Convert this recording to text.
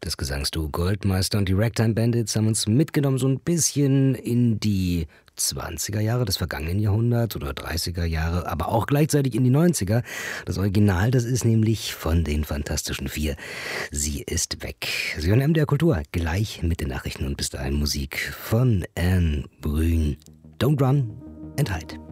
Das Gesangsduo Goldmeister und die Ragtime Bandits haben uns mitgenommen so ein bisschen in die 20er Jahre des vergangenen Jahrhunderts oder 30er Jahre, aber auch gleichzeitig in die 90er. Das Original, das ist nämlich von den Fantastischen Vier. Sie ist weg. Sie hören MDR Kultur, gleich mit den Nachrichten und bis dahin Musik von Anne Brün. Don't run and hide.